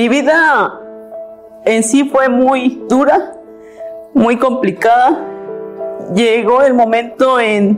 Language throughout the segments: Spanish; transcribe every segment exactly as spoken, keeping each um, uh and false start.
Mi vida en sí fue muy dura, muy complicada. Llegó el momento en,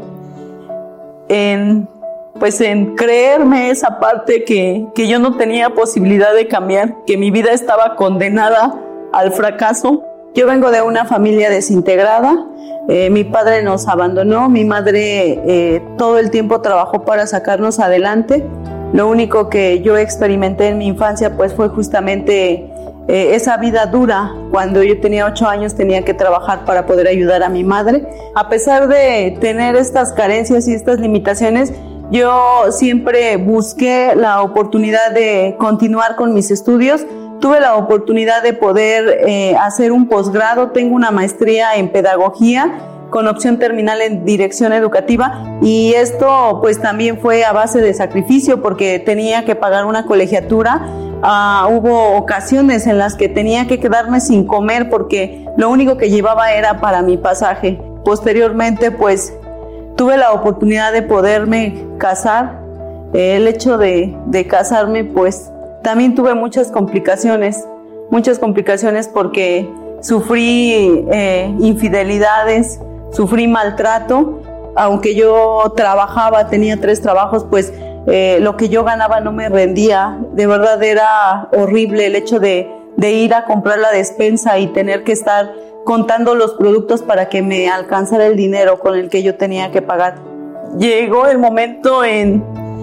en, pues en creerme esa parte que, que yo no tenía posibilidad de cambiar, que mi vida estaba condenada al fracaso. Yo vengo de una familia desintegrada. Eh, mi padre nos abandonó, mi madre eh, todo el tiempo trabajó para sacarnos adelante. Lo único que yo experimenté en mi infancia pues fue justamente eh, esa vida dura. Cuando yo tenía ocho años tenía que trabajar para poder ayudar a mi madre. A pesar de tener estas carencias y estas limitaciones, yo siempre busqué la oportunidad de continuar con mis estudios. Tuve la oportunidad de poder eh, hacer un posgrado, tengo una maestría en pedagogía con opción terminal en dirección educativa, y esto pues también fue a base de sacrificio porque tenía que pagar una colegiatura. Uh, hubo ocasiones en las que tenía que quedarme sin comer porque lo único que llevaba era para mi pasaje. Posteriormente pues tuve la oportunidad de poderme casar. Eh, el hecho de, de casarme pues también tuve muchas complicaciones, muchas complicaciones porque sufrí eh, infidelidades, sufrí maltrato. Aunque yo trabajaba, tenía tres trabajos, pues eh, lo que yo ganaba no me rendía. De verdad era horrible el hecho de, de ir a comprar la despensa y tener que estar contando los productos para que me alcanzara el dinero con el que yo tenía que pagar. Llegó el momento en...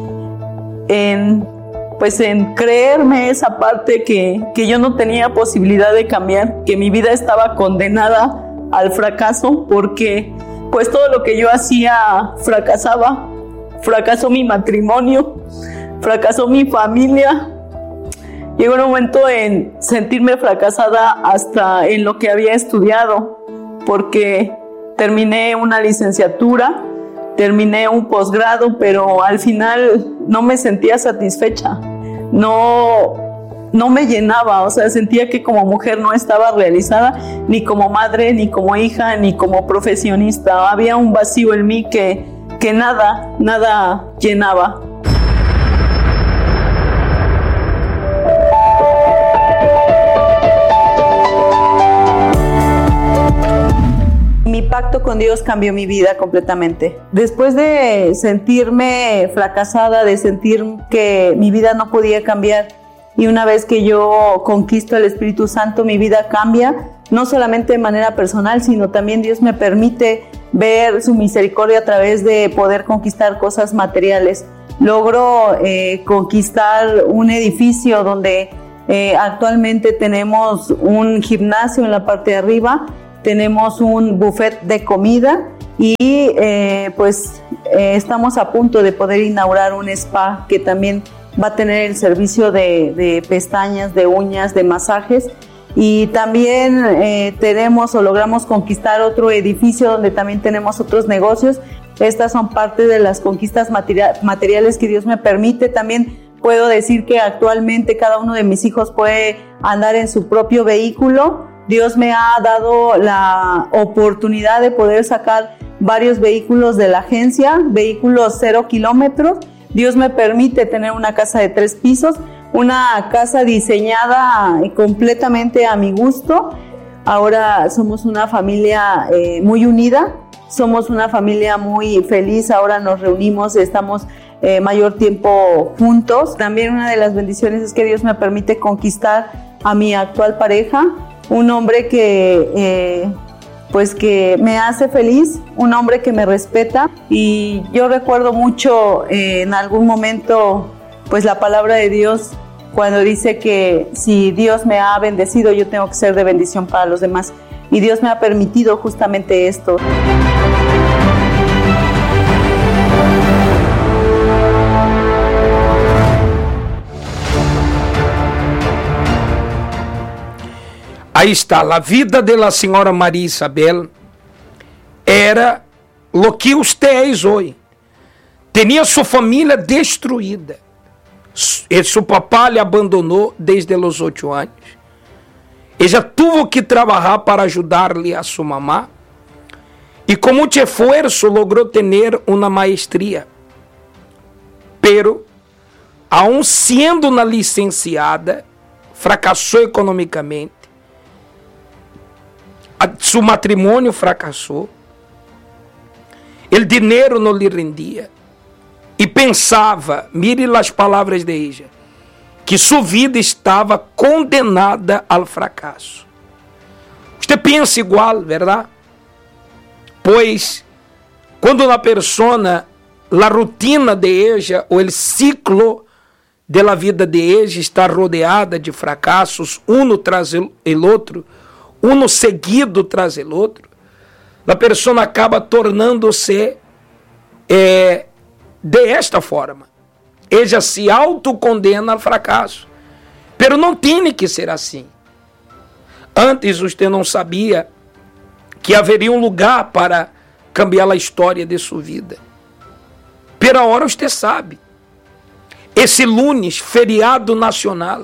en pues en creerme esa parte que, que yo no tenía posibilidad de cambiar, que mi vida estaba condenada al fracaso, porque pues todo lo que yo hacía fracasaba. Fracasó mi matrimonio, fracasó mi familia. Llegó un momento en sentirme fracasada hasta en lo que había estudiado, porque terminé una licenciatura, terminé un posgrado, pero al final no me sentía satisfecha. No, no me llenaba, o sea, sentía que como mujer no estaba realizada, ni como madre, ni como hija, ni como profesionista. Había un vacío en mí que, que nada, nada llenaba. Mi pacto con Dios cambió mi vida completamente. Después de sentirme fracasada, de sentir que mi vida no podía cambiar, y una vez que yo conquisto el Espíritu Santo, mi vida cambia, no solamente de manera personal, sino también Dios me permite ver su misericordia a través de poder conquistar cosas materiales. Logro eh, conquistar un edificio donde eh, actualmente tenemos un gimnasio en la parte de arriba, tenemos un buffet de comida y eh, pues eh, estamos a punto de poder inaugurar un spa que también va a tener el servicio de, de pestañas, de uñas, de masajes, y también eh, tenemos o logramos conquistar otro edificio donde también tenemos otros negocios. Estas son parte de las conquistas materia- materiales que Dios me permite. También puedo decir que actualmente cada uno de mis hijos puede andar en su propio vehículo. Dios me ha dado la oportunidad de poder sacar varios vehículos de la agencia, vehículos cero kilómetros. Dios me permite tener una casa de tres pisos, una casa diseñada completamente a mi gusto. Ahora somos una familia eh, muy unida, somos una familia muy feliz. Ahora nos reunimos, estamos eh, mayor tiempo juntos. También una de las bendiciones es que Dios me permite conquistar a mi actual pareja, un hombre que, eh, pues que me hace feliz, un hombre que me respeta. Y yo recuerdo mucho eh, en algún momento pues la palabra de Dios cuando dice que si Dios me ha bendecido, yo tengo que ser de bendición para los demás. Y Dios me ha permitido justamente esto. Aí está, a vida da senhora Maria Isabel era o que usted é hoje. Tinha sua família destruída. E seu papá lhe abandonou desde os oito anos. Ella tuvo que trabalhar para ajudar-lhe a sua mamá. E com muito esforço logrou ter uma maestria. Pero, aun sendo uma licenciada, fracassou economicamente, seu matrimônio fracassou, o dinheiro não lhe rendia, e pensava, mire as palavras de ella, que sua vida estava condenada ao fracasso. Você pensa igual, verdade? Pois, quando uma pessoa, a rotina de ella, ou o ciclo de la vida de ella está rodeada de fracassos, um tras o outro, um seguido tras o outro, a pessoa acaba tornando-se eh, de esta forma. Ella se autocondena ao fracasso. Pero não tem que ser assim. Antes você não sabia que haveria um lugar para cambiar a história de sua vida. Pero agora você sabe. Esse lunes, feriado nacional,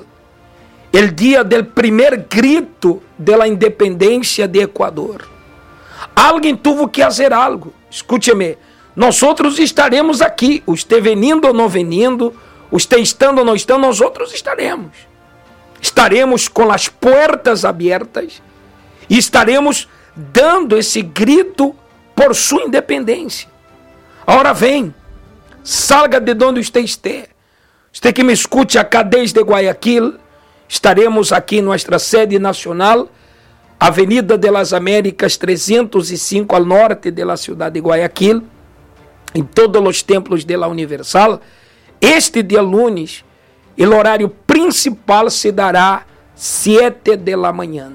o dia do primeiro grito da independência de Equador. Alguém teve que fazer algo. Escute-me. Nós outros estaremos aqui. Você venindo ou não venindo, você estando ou não estando, nós outros estaremos. Estaremos com as portas abertas e estaremos dando esse grito por sua independência. Agora vem, salga de onde você esteja. Você que me escute acá desde Guayaquil, estaremos aqui em nossa sede nacional, Avenida de las Américas trezentos e cinco, ao norte da cidade de Guayaquil, em todos os templos de la Universal. Este dia lunes, o horário principal se dará sete da manhã.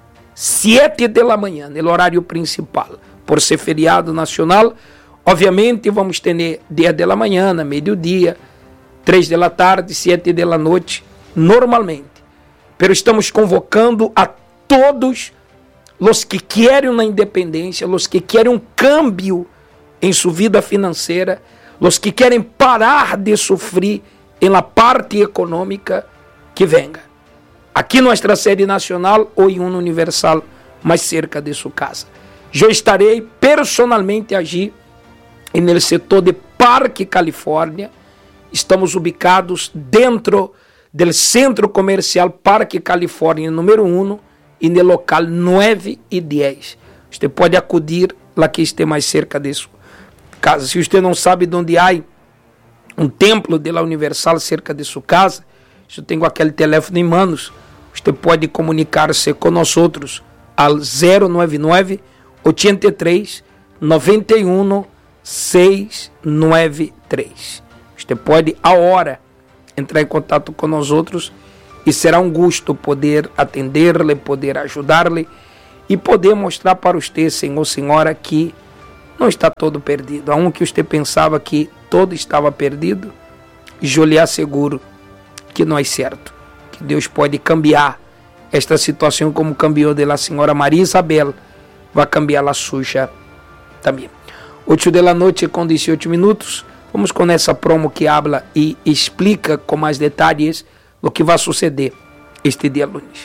sete da manhã, o horário principal. Por ser feriado nacional, obviamente vamos ter dez da manhã, meio-dia, três da tarde, sete da noite, normalmente. Pero estamos convocando a todos os que querem uma independência, os que querem um câmbio em sua vida financeira, os que querem parar de sofrer em la parte econômica, que venga. Aqui nossa sede nacional ou em um universal mais cerca de sua casa. Eu estarei personalmente agir no setor de Parque Califórnia. Estamos ubicados dentro do centro comercial Parque Califórnia número um e no local nove e dez. Você pode acudir lá que esteja mais cerca de sua casa. Se você não sabe de onde há um templo de la Universal cerca de sua casa, eu tenho aquele telefone em mãos, você pode comunicar-se com nós outros ao zero nove nove, oito três, nove um, seis nove três. Você pode, a hora, entrar em contato com nós outros e será um gosto poder atender-lhe, poder ajudar-lhe e poder mostrar para você, senhor ou senhora, que não está todo perdido. Há um que você pensava que todo estava perdido, e eu lhe asseguro que não é certo. Que Deus pode cambiar esta situação como cambiou de la senhora Maria Isabel, vai cambiar a suja também. oito da noite com dezoito minutos. Vamos com essa promo que habla e explica com mais detalhes o que vai suceder este dia lunes.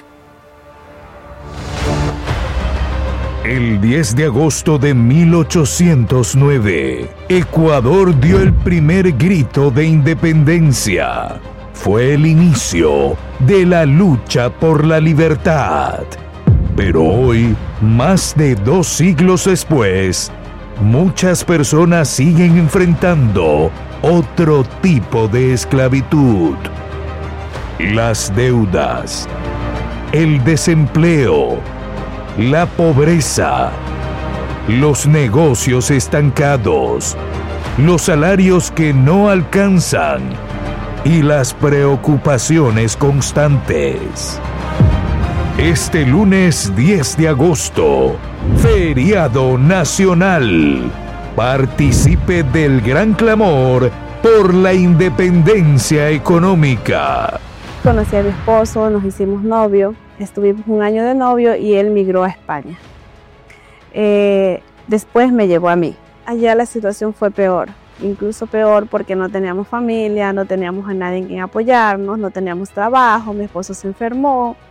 El diez de agosto de mil ochocientos nueve, Ecuador dio el primer grito de independencia. Fue el inicio de la lucha por la libertad. Pero hoy, más de dos siglos después, muchas personas siguen enfrentando otro tipo de esclavitud. Las deudas, el desempleo, la pobreza, los negocios estancados, los salarios que no alcanzan y las preocupaciones constantes. Este lunes diez de agosto, feriado nacional. Participe del gran clamor por la independencia económica. Conocí a mi esposo, nos hicimos novio, estuvimos un año de novio y él migró a España. Eh, después me llevó a mí. Allá la situación fue peor, incluso peor porque no teníamos familia, no teníamos a nadie en quien apoyarnos, no teníamos trabajo, mi esposo se enfermó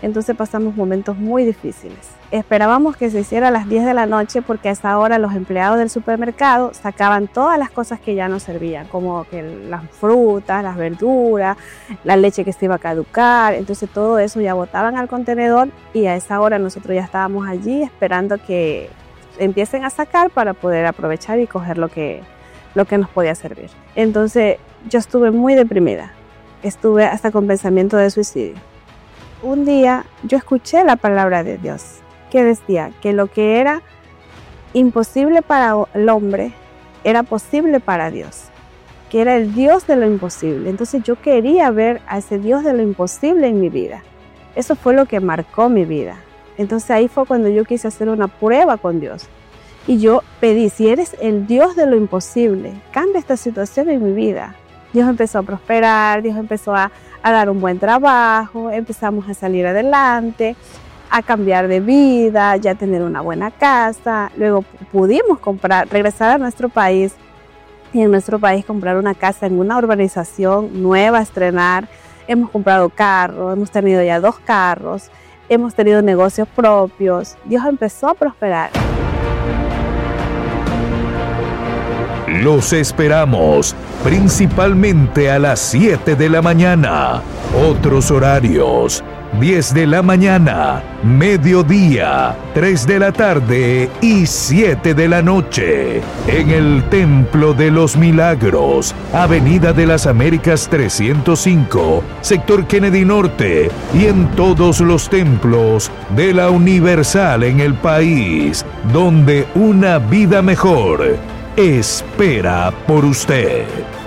Entonces pasamos momentos muy difíciles. Esperábamos que se hiciera a las diez de la noche porque a esa hora los empleados del supermercado sacaban todas las cosas que ya no servían, como que las frutas, las verduras, la leche que se iba a caducar. Entonces todo eso ya botaban al contenedor y a esa hora nosotros ya estábamos allí esperando que empiecen a sacar para poder aprovechar y coger lo que, lo que nos podía servir. Entonces yo estuve muy deprimida, estuve hasta con pensamiento de suicidio. Un día yo escuché la palabra de Dios que decía que lo que era imposible para el hombre era posible para Dios, que era el Dios de lo imposible. Entonces yo quería ver a ese Dios de lo imposible en mi vida. Eso fue lo que marcó mi vida. Entonces ahí fue cuando yo quise hacer una prueba con Dios. Y yo pedí, si eres el Dios de lo imposible, cambia esta situación en mi vida. Dios empezó a prosperar, Dios empezó a, a dar un buen trabajo, empezamos a salir adelante, a cambiar de vida, ya tener una buena casa. Luego pudimos comprar, regresar a nuestro país y en nuestro país comprar una casa en una urbanización nueva, estrenar. Hemos comprado carros, hemos tenido ya dos carros, hemos tenido negocios propios. Dios empezó a prosperar. Los esperamos, principalmente a las siete de la mañana. Otros horarios: diez de la mañana, mediodía, tres de la tarde y siete de la noche. En el Templo de los Milagros, Avenida de las Américas trescientos cinco, Sector Kennedy Norte, y en todos los templos de la Universal en el país, donde una vida mejor espera por usted.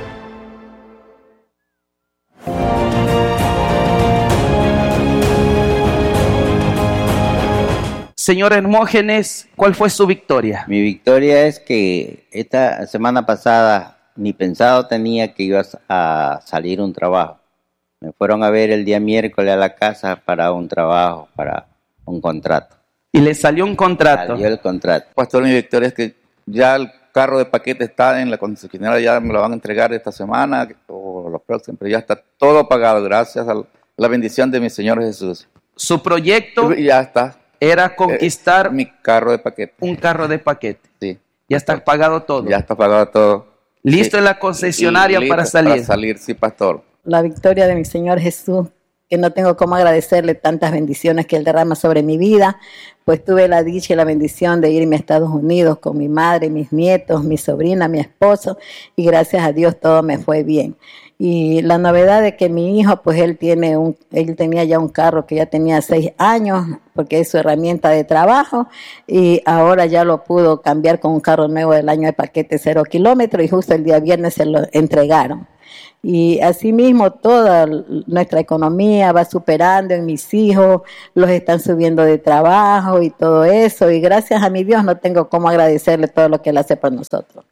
Señor Hermógenes, ¿cuál fue su victoria? Mi victoria es que esta semana pasada ni pensado tenía que ibas a salir un trabajo. Me fueron a ver el día miércoles a la casa para un trabajo, para un contrato. ¿Y le salió un contrato? Salió el contrato. Pastor, mi victoria es que ya el carro de paquete está en la concesionaria, ya me lo van a entregar esta semana o los próximos, pero ya está todo pagado gracias a la bendición de mi Señor Jesús. Su proyecto ya está. Era conquistar eh, mi carro de paquete. Un carro de paquete. Sí. Ya está pagado todo. Ya está pagado todo. ¿Listo sí. en la concesionaria Listo para salir? Para salir, sí, pastor. La victoria de mi Señor Jesús, que no tengo cómo agradecerle tantas bendiciones que Él derrama sobre mi vida, pues tuve la dicha y la bendición de irme a Estados Unidos con mi madre, mis nietos, mi sobrina, mi esposo, y gracias a Dios todo me fue bien. Y la novedad de que mi hijo, pues él tiene un, él tenía ya un carro que ya tenía seis años, porque es su herramienta de trabajo, y ahora ya lo pudo cambiar con un carro nuevo del año de paquete cero kilómetros, y justo el día viernes se lo entregaron. Y asimismo toda nuestra economía va superando en mis hijos, los están subiendo de trabajo y todo eso, y gracias a mi Dios no tengo cómo agradecerle todo lo que Él hace por nosotros.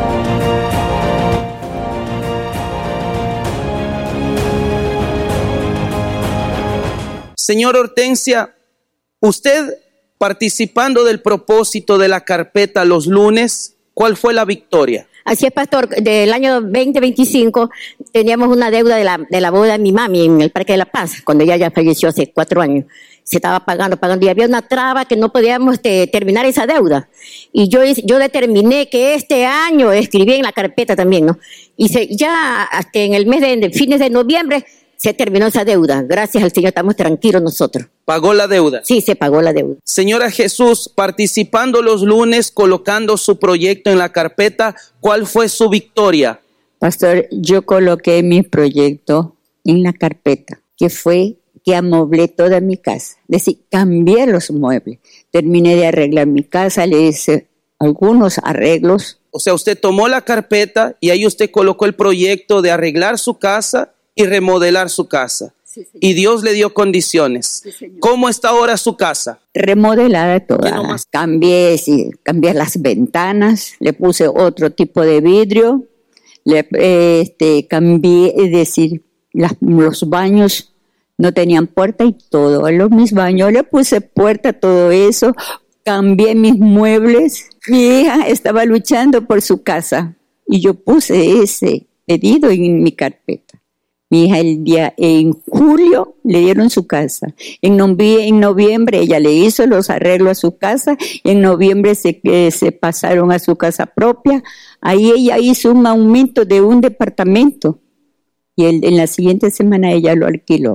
Señor Hortensia, usted participando del propósito de la carpeta los lunes, ¿cuál fue la victoria? Así es, pastor, del año veinte veinticinco teníamos una deuda de la, de la boda de mi mami en el Parque de la Paz, cuando ella ya falleció hace cuatro años. Se estaba pagando, pagando, y había una traba que no podíamos este, terminar esa deuda. Y yo, yo determiné que este año, escribí en la carpeta también, ¿no? Y se, ya hasta en el mes de, de fines de noviembre, se terminó esa deuda. Gracias al Señor, estamos tranquilos nosotros. ¿Pagó la deuda? Sí, se pagó la deuda. Señora Jesús, participando los lunes, colocando su proyecto en la carpeta, ¿cuál fue su victoria? Pastor, yo coloqué mi proyecto en la carpeta, que fue que amoblé toda mi casa. Es decir, cambié los muebles. Terminé de arreglar mi casa, le hice algunos arreglos. O sea, usted tomó la carpeta y ahí usted colocó el proyecto de arreglar su casa y remodelar su casa. Sí, y Dios le dio condiciones. Sí, ¿cómo está ahora su casa? Remodelada toda. Cambié, sí, cambié las ventanas, le puse otro tipo de vidrio, le, este, cambié, es decir, las, los baños no tenían puerta y todo. A los mis baños le puse puerta, todo eso, cambié mis muebles. Mi hija estaba luchando por su casa y yo puse ese pedido en mi carpeta. Mi hija el día, en julio le dieron su casa. En, novie- en noviembre ella le hizo los arreglos a su casa. Y en noviembre se, eh, se pasaron a su casa propia. Ahí ella hizo un aumento de un departamento. Y el, en la siguiente semana ella lo alquiló.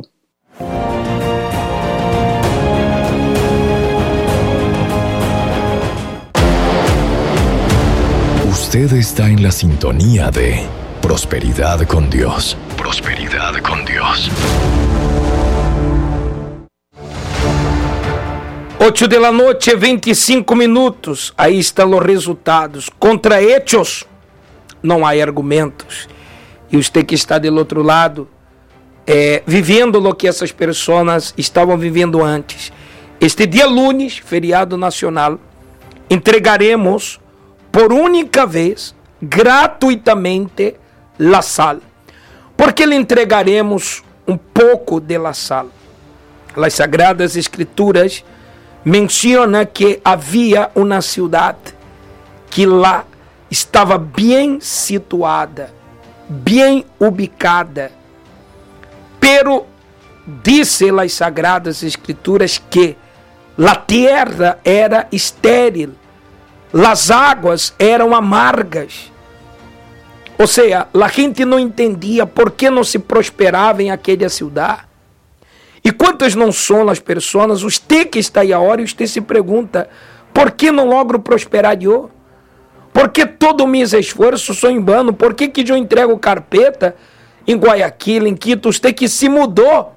Usted está en la sintonía de Prosperidad con Dios. Prosperidad con Dios. ocho de la noche, veinticinco minutos. Ahí están los resultados. Contra hechos, não há argumentos. E usted que está del outro lado, é, vivendo o que essas pessoas estavam vivendo antes. Este dia lunes, feriado nacional, entregaremos por única vez, gratuitamente, la sal. ¿Por que lhe entregaremos um pouco de la sal? As Sagradas Escrituras mencionam que havia uma cidade que lá estava bem situada, bem ubicada. Pero dice las Sagradas Escrituras que la tierra era estéril, las águas eram amargas. Ou seja, a gente não entendia por que não se prosperava em aquela cidade. E quantas não são as pessoas, você que está aí agora e você se pergunta, por que não logro prosperar eu? Por que todo o meu esforço sou em vano? Por que, que eu entrego carpeta em Guayaquil, em Quito? Você que se mudou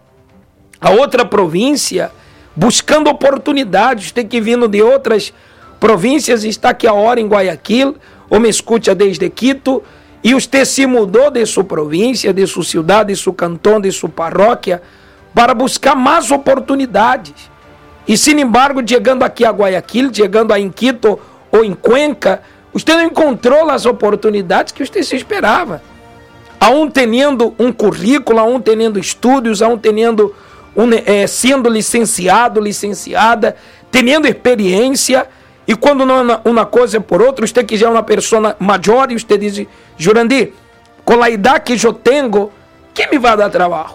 a outra província, buscando oportunidades, você que vindo de outras províncias e está aqui agora em Guayaquil, ou me escuta desde Quito, e você se mudou de sua província, de sua cidade, de seu cantão, de sua paróquia, para buscar mais oportunidades. E, sin embargo, chegando aqui a Guayaquil, chegando a em Quito ou em Cuenca, você não encontrou as oportunidades que você se esperava. A um tendo um currículo, a um tendo estudos, a um tendo um, é, sendo licenciado, licenciada, tendo experiência. E quando não é uma coisa por outra, você que já é uma pessoa maior e você diz, Jurandir, com a idade que eu tenho, quem me vai dar trabalho?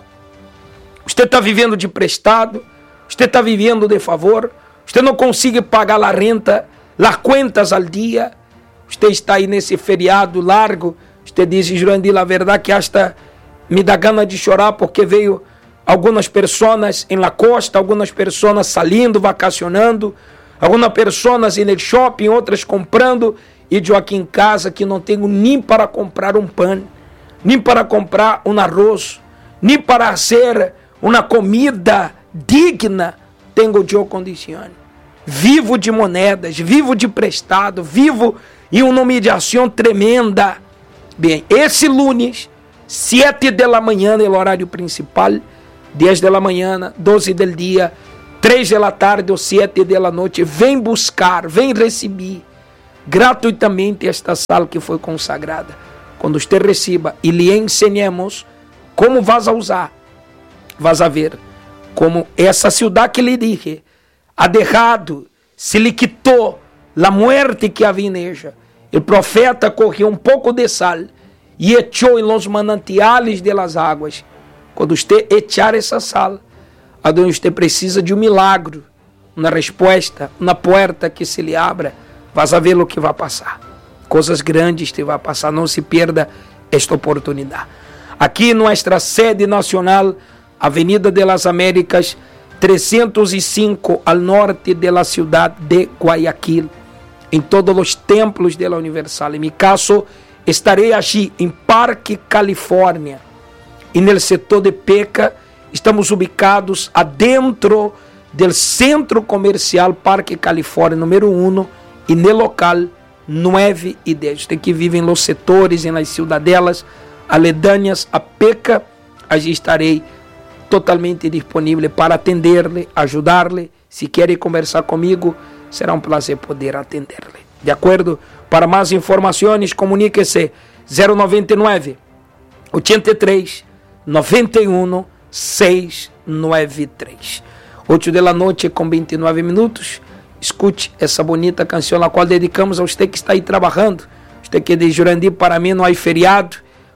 Você está vivendo de prestado, você está vivendo de favor, você não consegue pagar a renta, as contas al dia, você está aí nesse feriado largo, você diz, Jurandir, a verdade que hasta me dá gana de chorar porque veio algumas pessoas em la costa, algumas pessoas saindo, vacacionando, algumas pessoas no shopping, outras comprando, e eu aqui em casa que não tenho nem para comprar um pão, nem para comprar um arroz, nem para fazer uma comida digna, tenho eu condição. Vivo de moedas, vivo de prestado, vivo em uma humilhação tremenda. Bem, esse lunes, sete da manhã, no horário principal, dez da manhã, doze do dia, três da tarde ou sete da noite, vem buscar, vem receber gratuitamente esta sala que foi consagrada. Quando você receba e lhe ensinemos como vas a usar, vas a ver como essa cidade que lhe dije ha dejado, se lhe quitou a muerte que havia nela. O profeta correu um pouco de sal e echou em los manantiales de las águas. Quando você echar essa sal, aonde você precisa de um milagre, uma resposta, uma porta que se lhe abra, vas a ver o que vai passar. Coisas grandes te vai passar, não se perda esta oportunidade. Aqui nossa sede nacional, Avenida de las Américas, trezentos e cinco, al norte de la ciudad de Guayaquil, em todos os templos de la Universal. Em meu caso, estarei aqui em Parque Califórnia, e no setor de Peca, estamos ubicados adentro do centro comercial Parque Califórnia número um, e no local nove e dez. Tem que viver nos setores, em las ciudadelas aledañas a Peca, allí estarei totalmente disponível para atender-lhe, ajudar-lhe. Se quer conversar comigo, será um prazer poder atender-lhe. De acordo? Para mais informações, comunique-se zero noventa e nove, oitenta e três, noventa e um, seiscentos e noventa e três. oito da noite com vinte e nove minutos. Escute essa bonita canção, a qual dedicamos a você que está aí trabalhando. Você que diz, Jurandir, para mim não há feriado.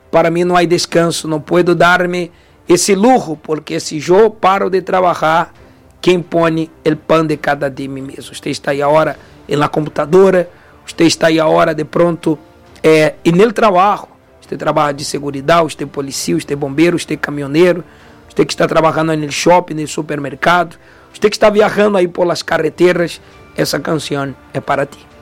para mim não há descanso, não posso dar-me esse lujo, porque se eu paro de trabalhar, quem põe o pão de cada dia em mim mesmo? Você está aí agora na computadora, você está aí agora de pronto é, e no trabalho, você trabalha de segurança, você é polícia, você é bombeiro, você é caminhoneiro, você que está trabalhando no shopping, no supermercado, você que está viajando aí pelas carreteras, essa canção é para ti.